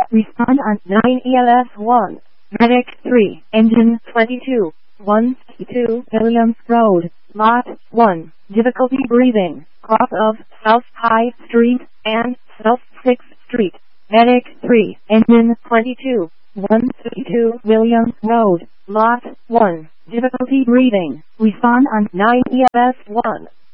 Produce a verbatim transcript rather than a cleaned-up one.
Respond on nine E L S one. Medic three, Engine twenty-two, one two Williams Road, Lot one. Difficulty breathing, cross of South High Street and South sixth Street. Medic three, Engine twenty-two, one two Williams Road, Lot one. Difficulty breathing. Respond on nine E L S one.